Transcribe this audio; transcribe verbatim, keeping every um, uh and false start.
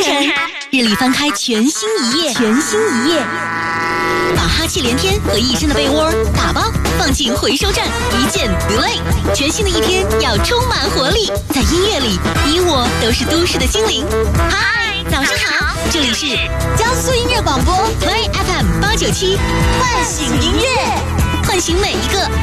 晨，日历翻开全新一页，全新一页，把哈气连天和一身的被窝打包放进回收站，一键 delay。全新的一天要充满活力，在音乐里，你我都是都市的精灵。嗨，早上好，这里是江苏音乐广播 Play F M 八九七， 唤醒音乐， 唤醒每一个